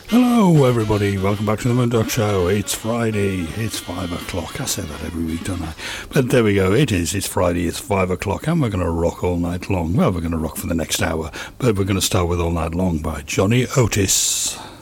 Hello everybody, welcome back to the Moondog Show. It's Friday, it's 5 o'clock. I say that every week, don't I? But there we go, it's Friday, it's 5 o'clock, and we're going to rock all night long. Well, we're going to rock for the next hour, but we're going to start with All Night Long by Johnny Otis.